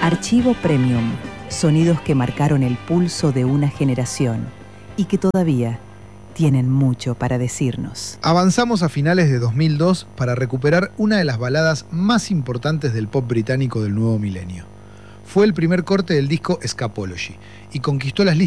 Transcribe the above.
Archivo Premium. Sonidos que marcaron el pulso de una generación y que todavía tienen mucho para decirnos. Avanzamos a finales de 2002 para recuperar una de las baladas más importantes del pop británico del nuevo milenio. Fue el primer corte del disco Scapology y conquistó las listas